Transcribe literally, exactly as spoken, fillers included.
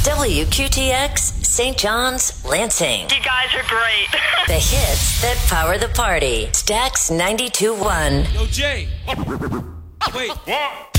W Q T X, Saint John's, Lansing. You guys are great. The hits that power the party. Stax ninety-two point one. Yo, Jay. Wait. One,